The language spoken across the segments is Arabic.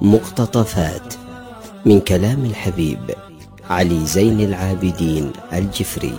مقتطفات من كلام الحبيب علي زين العابدين الجفري.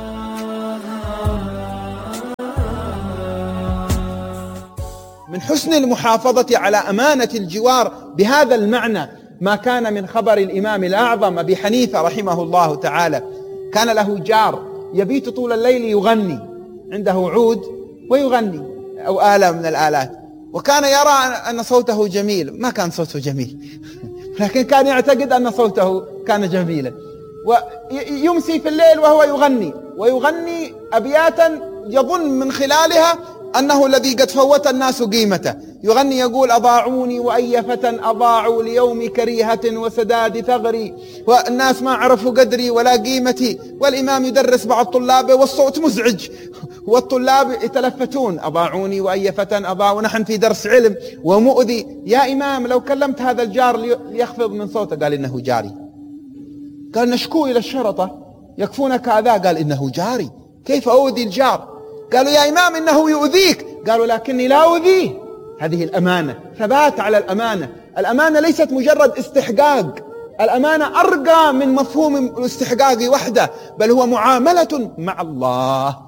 من حسن المحافظة على أمانة الجوار بهذا المعنى ما كان من خبر الإمام الأعظم أبي حنيفة رحمه الله تعالى. كان له جار يبيت طول الليل يغني، عنده عود ويغني أو آلة من الآلات، وكان يرى أن صوته جميل. ما كان صوته جميل لكن كان يعتقد أن صوته كان جميلا، ويمسي في الليل وهو يغني أبياتا يظن من خلالها أنه الذي قد فوت الناس قيمته. يغني يقول: أضاعوني وأي فتى أضاعوا ليوم كريهة وسداد ثغري، والناس ما عرفوا قدري ولا قيمتي. والإمام يدرس بعض طلابه والصوت مزعج والطلاب يتلفتون: أضاعوني وأي فتى أضاعوا، ونحن في درس علم ومؤذي. يا إمام لو كلمت هذا الجار ليخفض من صوته. قال: إنه جاري. قال: نشكو إلى الشرطة يكفونك هذا. قال: إنه جاري، كيف أؤذي الجار؟ قالوا: يا إمام إنه يؤذيك. قالوا: لكني لا أؤذيه. هذه الأمانة، ثبات على الأمانة. الأمانة ليست مجرد استحقاق، الأمانة أرقى من مفهوم الاستحقاق وحده، بل هو معاملة مع الله.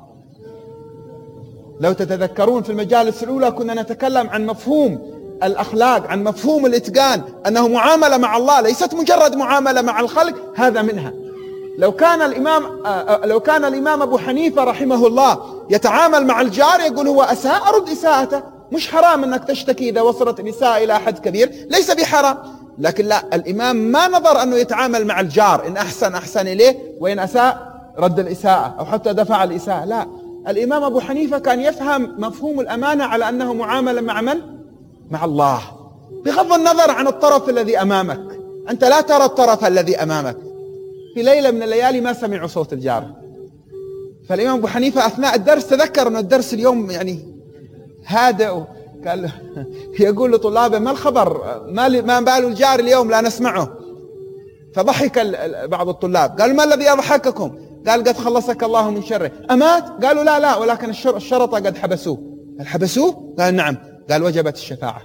لو تتذكرون في المجالس الأولى كنا نتكلم عن مفهوم الأخلاق، عن مفهوم الإتقان، أنه معاملة مع الله ليست مجرد معاملة مع الخلق. هذا منها. لو كان الإمام أبو حنيفة رحمه الله يتعامل مع الجار يقول: هو أساء أرد إساءته، مش حرام أنك تشتكي إذا وصلت الإساءة إلى حد كبير، ليس بحرام. لكن لا، الإمام ما نظر أنه يتعامل مع الجار، إن أحسن إليه، وإن أساء رد الإساءة أو حتى دفع الإساءة. لا، الإمام أبو حنيفة كان يفهم مفهوم الأمانة على أنه معاملة مع من؟ مع الله، بغض النظر عن الطرف الذي أمامك. أنت لا ترى الطرف الذي أمامك. في ليلة من الليالي ما سمعوا صوت الجار، فالإمام أبو حنيفة أثناء الدرس تذكر أن الدرس اليوم يعني هادئ، قال يقول لطلابه: ما الخبر؟ ما بال الجار اليوم لا نسمعه؟ فضحك بعض الطلاب. قال: ما الذي يضحككم؟ قال: قد خلصك الله من شره. أمات؟ قالوا: لا ولكن الشرطة قد حبسوه. قال: حبسوه؟ قال: نعم. قال: وجبت الشفاعة.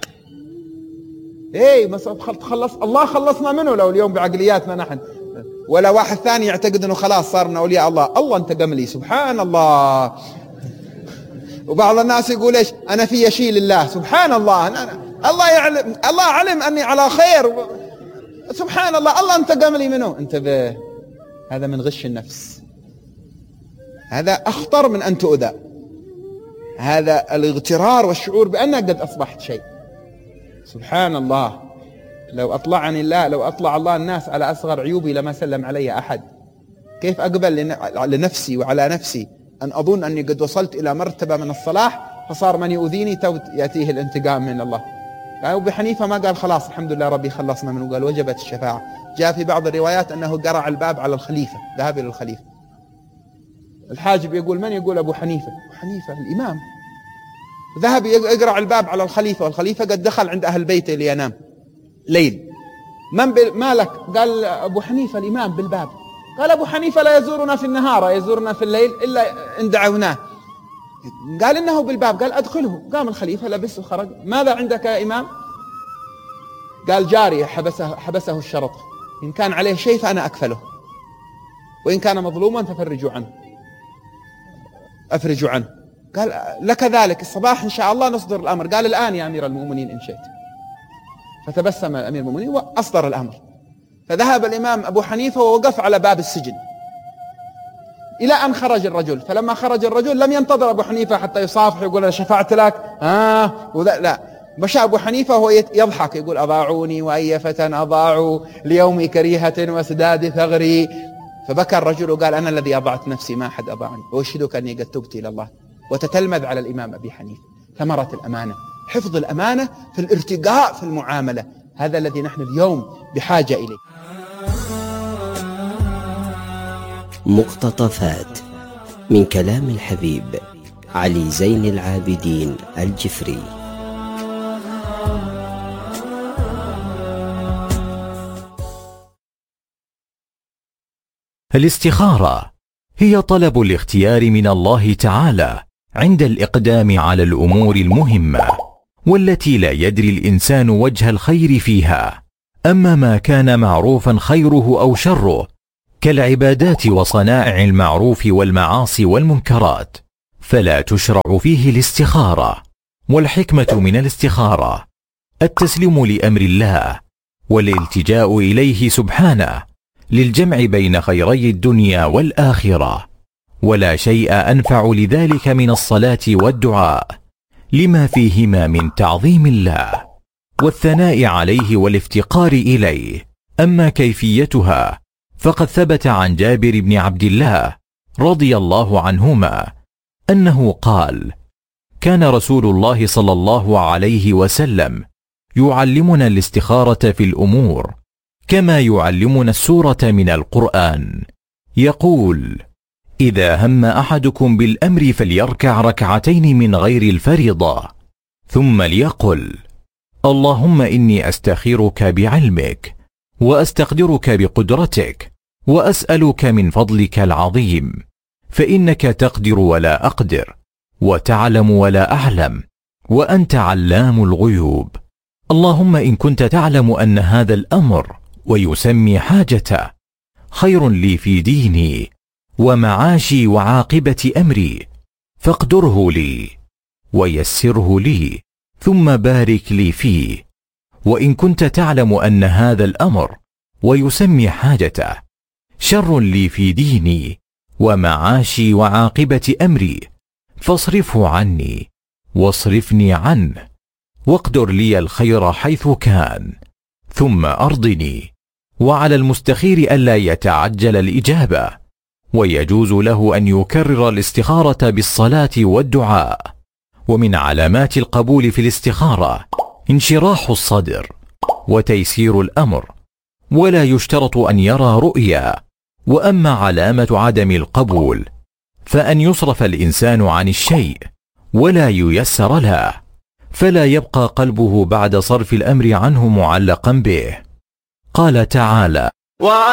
خلص الله، خلصنا منه لو اليوم بعقلياتنا نحن. ولا واحد ثاني يعتقد انه خلاص صار من اولياء الله انتقم لي، سبحان الله. وبعض الناس يقول: ايش انا في شيء لله، سبحان الله. الله علم اني على خير، سبحان الله انتقم لي منه. انتبه، هذا من غش النفس، هذا اخطر من ان تؤذى. هذا الاغترار والشعور بانك قد اصبحت شيء. سبحان الله، لو أطلع الله الناس على أصغر عيوبي لما سلم علي أحد. كيف أقبل لنفسي وعلى نفسي أن أظن أني قد وصلت إلى مرتبة من الصلاح فصار من يؤذيني يأتيه الانتقام من الله. يعني أبو حنيفة ما قال خلاص الحمد لله ربي خلصنا منه، قال وجبت الشفاعة. جاء في بعض الروايات أنه قرع الباب على الخليفة، ذهب إلى الخليفة. الحاجب يقول: من؟ يقول: أبو حنيفة. أبو حنيفة الإمام ذهب يقرع الباب على الخليفة، والخليفة قد دخل عند أهل بيته لينام ليل. مالك؟ قال: أبو حنيفة الإمام بالباب. قال: أبو حنيفة لا يزورنا في النهار، يزورنا في الليل إلا إن دعوناه. قال: إنه بالباب. قال: أدخله. قام الخليفة لبس وخرج. ماذا عندك يا إمام؟ قال: جاري حبسه الشرطة، إن كان عليه شيء فأنا أكفله، وإن كان مظلوما ففرجوا عنه، أفرجوا عنه. قال: لك ذلك الصباح إن شاء الله نصدر الأمر. قال: الآن يا أمير المؤمنين إن شئت. فتبسم أمير المؤمنين وأصدر الأمر. فذهب الإمام أبو حنيفة ووقف على باب السجن إلى أن خرج الرجل. فلما خرج الرجل لم ينتظر أبو حنيفة حتى يصافح يقول: أنا شفعت لك لا، مشى أبو حنيفة وهو يضحك يقول: أضاعوني وأي فتى أضاعوا ليوم كريهة وسداد ثغري. فبكى الرجل وقال: أنا الذي أضعت نفسي، ما أحد أضاعني، وأشهدك أني قد تبت إلى الله. وتتلمذ على الإمام أبي حنيفة. ثمرة الأمانة، حفظ الأمانة في الارتقاء في المعاملة، هذا الذي نحن اليوم بحاجة إليه. مقتطفات من كلام الحبيب علي زين العابدين الجفري. الاستخارة هي طلب الاختيار من الله تعالى عند الإقدام على الأمور المهمة والتي لا يدري الإنسان وجه الخير فيها، أما ما كان معروفا خيره أو شره كالعبادات وصنائع المعروف والمعاصي والمنكرات فلا تشرع فيه الاستخارة. والحكمة من الاستخارة التسليم لأمر الله والالتجاء إليه سبحانه للجمع بين خيري الدنيا والآخرة، ولا شيء أنفع لذلك من الصلاة والدعاء لما فيهما من تعظيم الله والثناء عليه والافتقار إليه. أما كيفيتها فقد ثبت عن جابر بن عبد الله رضي الله عنهما أنه قال: كان رسول الله صلى الله عليه وسلم يعلمنا الاستخارة في الأمور كما يعلمنا السورة من القرآن، يقول: إذا هم أحدكم بالأمر فليركع ركعتين من غير الفريضة، ثم ليقل: اللهم إني أستخيرك بعلمك وأستقدرك بقدرتك وأسألك من فضلك العظيم، فإنك تقدر ولا أقدر وتعلم ولا أعلم وأنت علام الغيوب. اللهم إن كنت تعلم أن هذا الأمر ويسمي حاجته خير لي في ديني ومعاشي وعاقبة أمري فاقدره لي ويسره لي ثم بارك لي فيه. وإن كنت تعلم أن هذا الأمر ويسمي حاجته شر لي في ديني ومعاشي وعاقبة أمري فاصرفه عني واصرفني عنه واقدر لي الخير حيث كان ثم أرضني. وعلى المستخير ألا يتعجل الإجابة، ويجوز له أن يكرر الاستخارة بالصلاة والدعاء. ومن علامات القبول في الاستخارة انشراح الصدر وتيسير الأمر، ولا يشترط أن يرى رؤيا. وأما علامة عدم القبول فأن يصرف الإنسان عن الشيء ولا ييسر له، فلا يبقى قلبه بعد صرف الأمر عنه معلقا به. قال تعالى: